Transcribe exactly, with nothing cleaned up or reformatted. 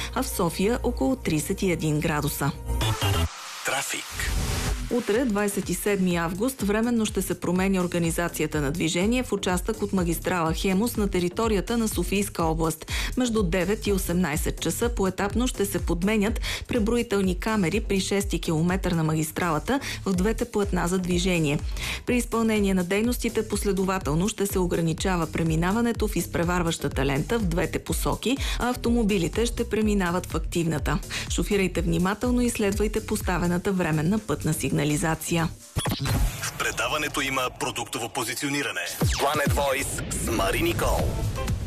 а в София около тридесет и един градуса. Трафик. Утре, двадесет и седми август, временно ще се променя организацията на движение в участък от магистрала Хемус на територията на Софийска област. Между девет и осемнадесет часа поетапно ще се подменят преброителни камери при шести километър на магистралата в двете платна за движение. При изпълнение на дейностите последователно ще се ограничава преминаването в изпреварващата лента в двете посоки, а автомобилите ще преминават в активната. Шофирайте внимателно и следвайте поставената временна пътна сигнализация. В предаването има продуктово позициониране. Planet Voice с Мари Никол.